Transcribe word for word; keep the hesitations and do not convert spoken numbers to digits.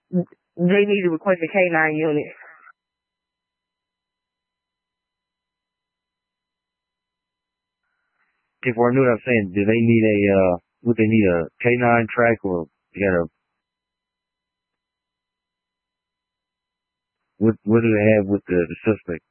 They need to request a K nine unit. If I knew what I'm saying, do they need a, uh, would they need a K nine track or you gotta, what, what do they have with the, the suspect?